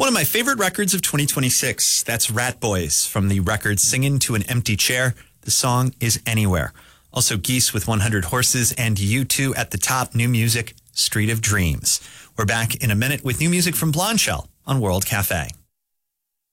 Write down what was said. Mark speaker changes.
Speaker 1: One of my favorite records of 2026. That's Rat Boys from the record Singin' to an Empty Chair. The song is Anywhere. Also Geese with 100 Horses and U2 at the top. New music, Street of Dreams. We're back in a minute with new music from Blondshell on World Cafe.